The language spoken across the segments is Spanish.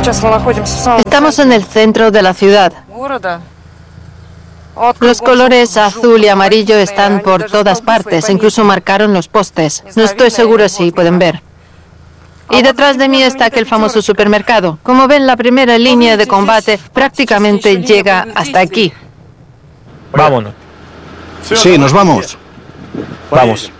Estamos en el centro de la ciudad. Los colores azul y amarillo están por todas partes, incluso marcaron los postes. No estoy seguro si pueden ver. Y detrás de mí está aquel famoso supermercado. Como ven, la primera línea de combate prácticamente llega hasta aquí. Vámonos. Sí, nos vamos. Vamos.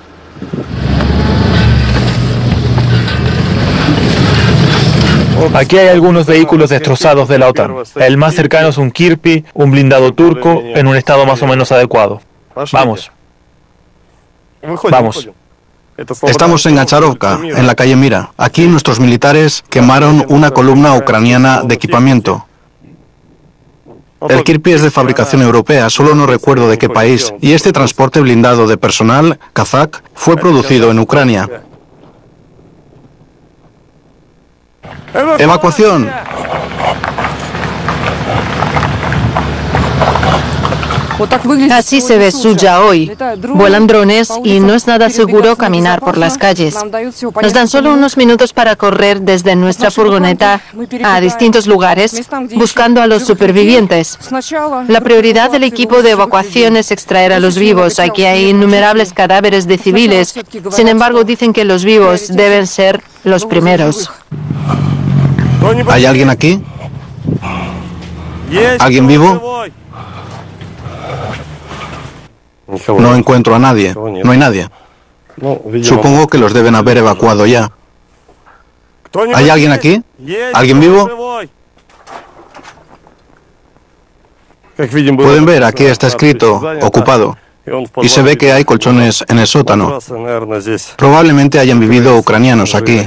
Aquí hay algunos vehículos destrozados de la OTAN. El más cercano es un Kirpi, un blindado turco, en un estado más o menos adecuado. Vamos. Vamos. Estamos en Gacharovka, en la calle Mira. Aquí nuestros militares quemaron una columna ucraniana de equipamiento. El Kirpi es de fabricación europea, solo no recuerdo de qué país, y este transporte blindado de personal, kazak, fue producido en Ucrania. ¡Evacuación! Así se ve Suya hoy. Vuelan drones y no es nada seguro caminar por las calles. Nos dan solo unos minutos para correr desde nuestra furgoneta a distintos lugares buscando a los supervivientes. La prioridad del equipo de evacuación es extraer a los vivos. Aquí hay innumerables cadáveres de civiles. Sin embargo, dicen que los vivos deben ser los primeros. ¿Hay alguien aquí? ¿Alguien vivo? No encuentro a nadie. No hay nadie. Supongo que los deben haber evacuado ya. ¿Hay alguien aquí? ¿Alguien vivo? Pueden ver, aquí está escrito, ocupado. Y se ve que hay colchones en el sótano. Probablemente hayan vivido ucranianos aquí.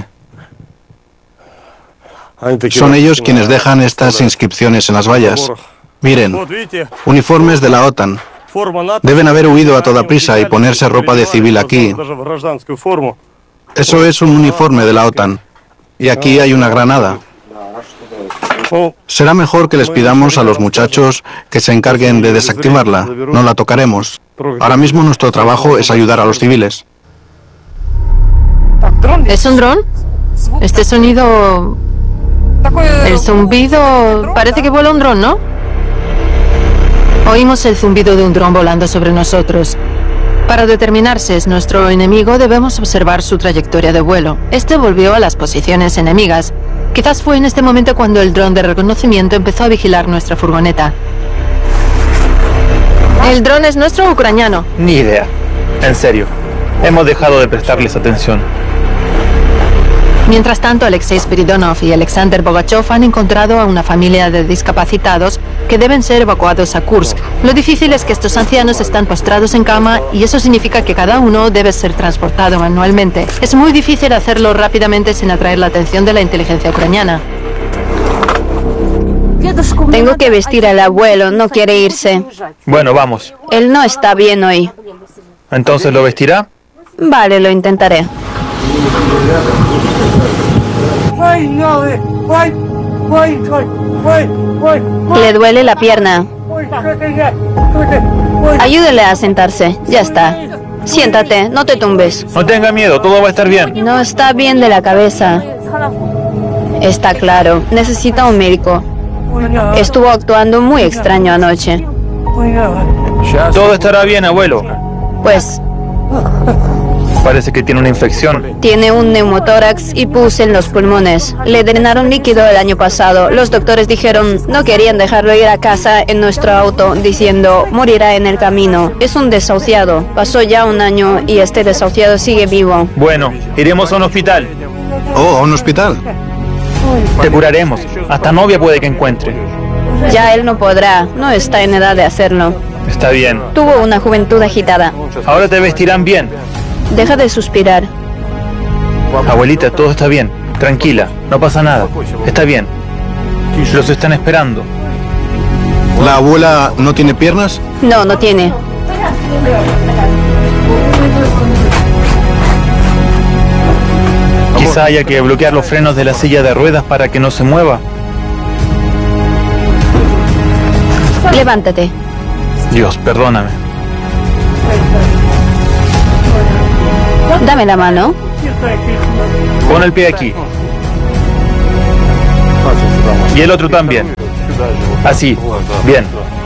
Son ellos quienes dejan estas inscripciones en las vallas. Miren, uniformes de la OTAN. Deben haber huido a toda prisa y ponerse ropa de civil aquí. Eso es un uniforme de la OTAN. Y aquí hay una granada. Será mejor que les pidamos a los muchachos que se encarguen de desactivarla. No la tocaremos. Ahora mismo nuestro trabajo es ayudar a los civiles. ¿Es un dron? Este sonido... El zumbido... Parece que vuela un dron, ¿no? Oímos el zumbido de un dron volando sobre nosotros. Para determinar si es nuestro enemigo, debemos observar su trayectoria de vuelo. Este volvió a las posiciones enemigas. Quizás fue en este momento cuando el dron de reconocimiento empezó a vigilar nuestra furgoneta. ¿El dron es nuestro o ucraniano? Ni idea. En serio. Hemos dejado de prestarles atención. Mientras tanto, Alexei Spiridonov y Alexander Bogachov han encontrado a una familia de discapacitados que deben ser evacuados a Kursk. Lo difícil es que estos ancianos están postrados en cama y eso significa que cada uno debe ser transportado manualmente. Es muy difícil hacerlo rápidamente sin atraer la atención de la inteligencia ucraniana. Tengo que vestir al abuelo, no quiere irse. Bueno, vamos. Él no está bien hoy. ¿Entonces lo vestirá? Vale, lo intentaré. Le duele la pierna. Ayúdele a sentarse. Ya está. Siéntate, no te tumbes. No tenga miedo, todo va a estar bien. No está bien de la cabeza. Está claro. Necesita un médico. Estuvo actuando muy extraño anoche. Todo estará bien, abuelo. Pues... Parece que tiene una infección. Tiene un neumotórax y pus en los pulmones. Le drenaron líquido el año pasado. Los doctores dijeron no querían dejarlo ir a casa en nuestro auto, diciendo morirá en el camino. Es un desahuciado. Pasó ya un año y este desahuciado sigue vivo. Bueno, iremos a un hospital. Oh, ¿a un hospital? Te curaremos. Hasta novia puede que encuentre. Ya él no podrá. No está en edad de hacerlo. Está bien. Tuvo una juventud agitada. Ahora te vestirán bien. Deja de suspirar. Abuelita, todo está bien. Tranquila, no pasa nada. Está bien. Los están esperando. ¿La abuela no tiene piernas? No, no tiene. Quizá haya que bloquear los frenos de la silla de ruedas para que no se mueva. Levántate. Dios, perdóname. Dame la mano. Pon el pie aquí. Y el otro también. Así. Bien.